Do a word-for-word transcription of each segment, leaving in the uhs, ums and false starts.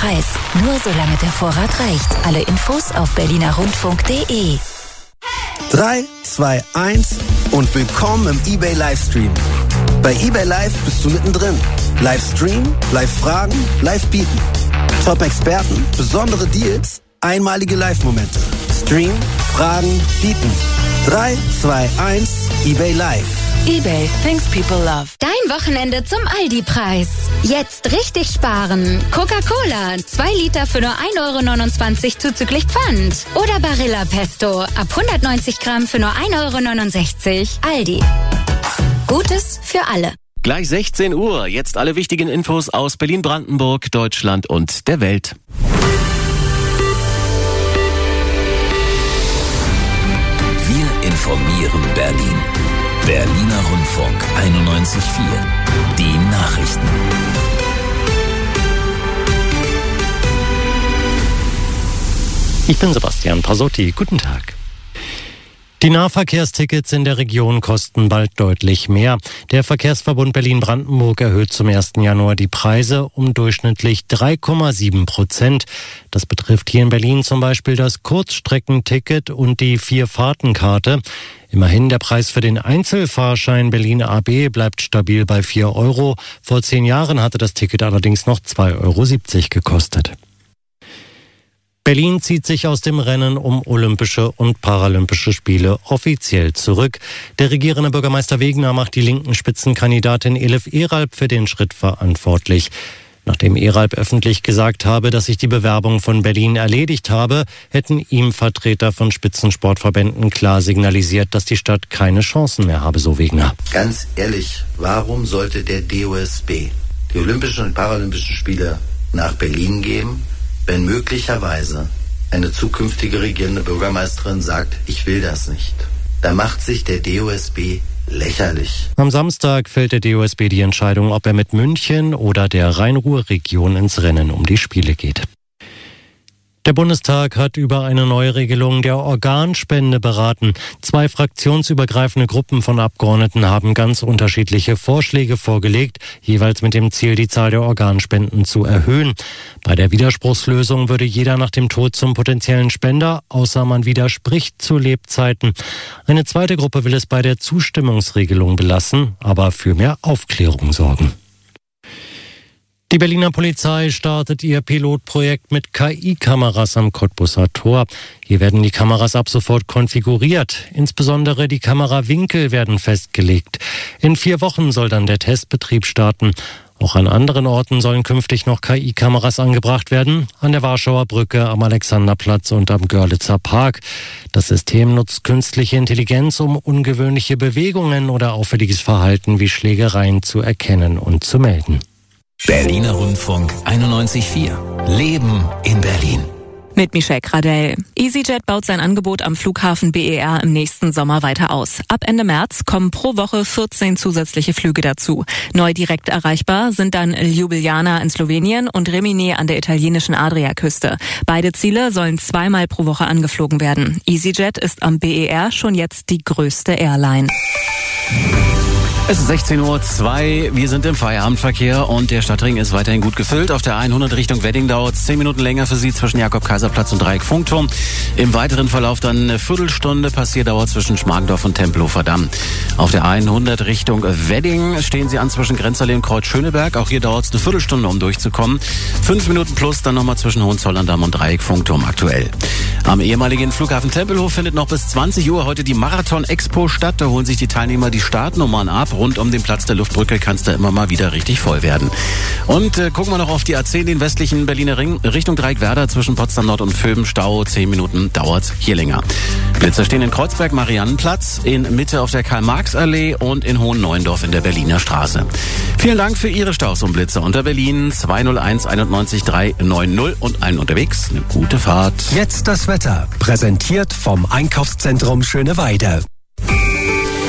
Preis. Nur solange der Vorrat reicht. Alle Infos auf berliner rundfunk punkt de. drei, zwei, eins und willkommen im eBay Livestream. Bei eBay Live bist du mittendrin. Livestream, Live-Fragen, Live-Bieten. Top-Experten, besondere Deals, einmalige Live-Momente. Stream, Fragen, Bieten. drei, zwei, eins, eBay Live. eBay, things people love. Dein Wochenende zum Aldi-Preis. Jetzt richtig sparen. Coca-Cola, zwei Liter für nur ein Euro neunundzwanzig zuzüglich Pfand. Oder Barilla Pesto, ab hundertneunzig Gramm für nur ein Euro neunundsechzig. Aldi. Gutes für alle. Gleich sechzehn Uhr. Jetzt alle wichtigen Infos aus Berlin, Brandenburg, Deutschland und der Welt. Wir informieren Berlin. Berliner Rundfunk einundneunzig Komma vier. Die Nachrichten. Ich bin Sebastian Pasotti. Guten Tag. Die Nahverkehrstickets in der Region kosten bald deutlich mehr. Der Verkehrsverbund Berlin-Brandenburg erhöht zum ersten Januar die Preise um durchschnittlich drei Komma sieben Prozent. Das betrifft hier in Berlin zum Beispiel das Kurzstreckenticket und die Vier-Fahrten-Karte. Immerhin, der Preis für den Einzelfahrschein Berlin A B bleibt stabil bei vier Euro. Vor zehn Jahren hatte das Ticket allerdings noch zwei Euro siebzig gekostet. Berlin zieht sich aus dem Rennen um Olympische und Paralympische Spiele offiziell zurück. Der regierende Bürgermeister Wegener macht die linken Spitzenkandidatin Elif Eralp für den Schritt verantwortlich. Nachdem Eralp öffentlich gesagt habe, dass sich die Bewerbung von Berlin erledigt habe, hätten ihm Vertreter von Spitzensportverbänden klar signalisiert, dass die Stadt keine Chancen mehr habe, so Wegener. Ganz ehrlich, warum sollte der D O S B die Olympischen und Paralympischen Spiele nach Berlin geben, wenn möglicherweise eine zukünftige regierende Bürgermeisterin sagt, ich will das nicht? Da macht sich der D O S B lächerlich. Am Samstag fällt der D O S B die Entscheidung, ob er mit München oder der Rhein-Ruhr-Region ins Rennen um die Spiele geht. Der Bundestag hat über eine Neuregelung der Organspende beraten. Zwei fraktionsübergreifende Gruppen von Abgeordneten haben ganz unterschiedliche Vorschläge vorgelegt, jeweils mit dem Ziel, die Zahl der Organspenden zu erhöhen. Bei der Widerspruchslösung würde jeder nach dem Tod zum potenziellen Spender, außer man widerspricht zu Lebzeiten. Eine zweite Gruppe will es bei der Zustimmungsregelung belassen, aber für mehr Aufklärung sorgen. Die Berliner Polizei startet ihr Pilotprojekt mit K I-Kameras am Cottbuser Tor. Hier werden die Kameras ab sofort konfiguriert. Insbesondere die Kamerawinkel werden festgelegt. In vier Wochen soll dann der Testbetrieb starten. Auch an anderen Orten sollen künftig noch K I-Kameras angebracht werden. An der Warschauer Brücke, am Alexanderplatz und am Görlitzer Park. Das System nutzt künstliche Intelligenz, um ungewöhnliche Bewegungen oder auffälliges Verhalten wie Schlägereien zu erkennen und zu melden. Berliner Rundfunk einundneunzig Komma vier. Leben in Berlin. Mit Michelle Gradell. EasyJet baut sein Angebot am Flughafen B E R im nächsten Sommer weiter aus. Ab Ende März kommen pro Woche vierzehn zusätzliche Flüge dazu. Neu direkt erreichbar sind dann Ljubljana in Slowenien und Rimini an der italienischen Adriaküste. Beide Ziele sollen zweimal pro Woche angeflogen werden. EasyJet ist am B E R schon jetzt die größte Airline. Es ist sechzehn Uhr zwei, wir sind im Feierabendverkehr und der Stadtring ist weiterhin gut gefüllt. Auf der hundert Richtung Wedding dauert es zehn Minuten länger für Sie zwischen Jakob-Kaiser-Platz und Dreieck-Funkturm. Im weiteren Verlauf dann eine Viertelstunde Passierdauer zwischen Schmargendorf und Tempelhofer Damm. Auf der hundert Richtung Wedding stehen Sie an zwischen Grenzallee und Kreuz-Schöneberg. Auch hier dauert es eine Viertelstunde, um durchzukommen. Fünf Minuten plus dann nochmal zwischen Hohenzollern-Damm und Dreieck-Funkturm aktuell. Am ehemaligen Flughafen Tempelhof findet noch bis zwanzig Uhr heute die Marathon-Expo statt. Da holen sich die Teilnehmer die Startnummern ab. Rund um den Platz der Luftbrücke kann es da immer mal wieder richtig voll werden. Und äh, gucken wir noch auf die A zehn, den westlichen Berliner Ring, Richtung Dreieckwerder zwischen Potsdam Nord und Vöben. Stau, zehn Minuten dauert's hier länger. Blitzer stehen in Kreuzberg, Mariannenplatz, in Mitte auf der Karl-Marx-Allee und in Hohen-Neuendorf in der Berliner Straße. Vielen Dank für Ihre Staus und Blitzer unter Berlin zwei null eins einundneunzig drei neun null und allen unterwegs eine gute Fahrt. Jetzt das Wetter, präsentiert vom Einkaufszentrum Schöneweide.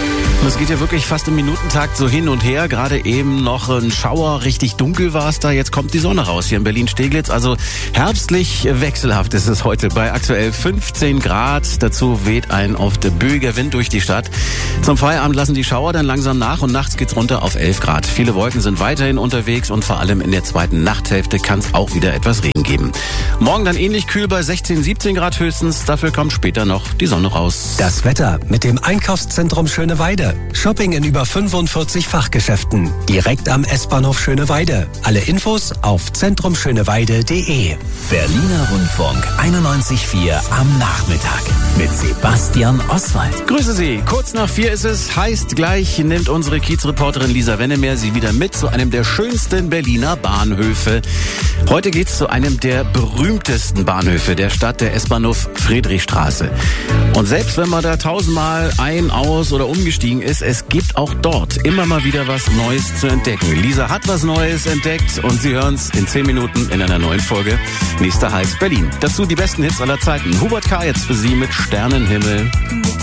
Das geht ja wirklich fast im Minutentakt so hin und her. Gerade eben noch ein Schauer, richtig dunkel war es da. Jetzt kommt die Sonne raus hier in Berlin-Steglitz. Also herbstlich wechselhaft ist es heute bei aktuell fünfzehn Grad. Dazu weht ein oft böiger Wind durch die Stadt. Zum Feierabend lassen die Schauer dann langsam nach und nachts geht's runter auf elf Grad. Viele Wolken sind weiterhin unterwegs und vor allem in der zweiten Nachthälfte kann es auch wieder etwas Regen geben. Morgen dann ähnlich kühl bei sechzehn, siebzehn Grad höchstens. Dafür kommt später noch die Sonne raus. Das Wetter mit dem Einkaufszentrum Schöneweide. Shopping in über fünfundvierzig Fachgeschäften. Direkt am S-Bahnhof Schöneweide. Alle Infos auf zentrum schöneweide punkt de. Berliner Rundfunk einundneunzig Komma vier am Nachmittag mit Sebastian Oswald. Grüße Sie. Kurz nach vier ist es. Heißt gleich nimmt unsere Kiezreporterin Lisa Wennemer Sie wieder mit zu einem der schönsten Berliner Bahnhöfe. Heute geht's zu einem der berühmtesten Bahnhöfe der Stadt, der S-Bahnhof Friedrichstraße. Und selbst wenn man da tausendmal ein, aus oder umgestiegen ist, es gibt auch dort immer mal wieder was Neues zu entdecken. Lisa hat was Neues entdeckt und Sie hören's in zehn Minuten in einer neuen Folge. Nächster heißt Berlin. Dazu die besten Hits aller Zeiten. Hubert K. jetzt für Sie mit Sternenhimmel.